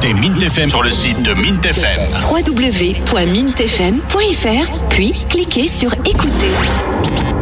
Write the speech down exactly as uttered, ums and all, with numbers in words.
écoutez Mint F M sur le site de Mint F M. w w w point mint f m point f r, puis cliquez sur écouter.